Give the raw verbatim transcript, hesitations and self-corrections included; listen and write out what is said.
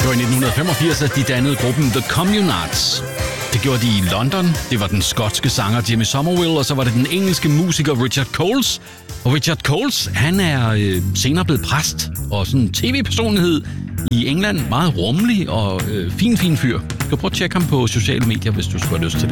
var i nitten femogfirs, at de dannede gruppen The Communards. Det gjorde de i London. Det var den skotske sanger Jimmy Somerville, og så var det den engelske musiker Richard Coles. Og Richard Coles, han er øh, senere blevet præst og sådan en tv-personlighed i England. Meget rummelig og øh, fin, fin fyr. Du kan prøve at tjekke ham på sociale medier, hvis du skulle have lyst til det.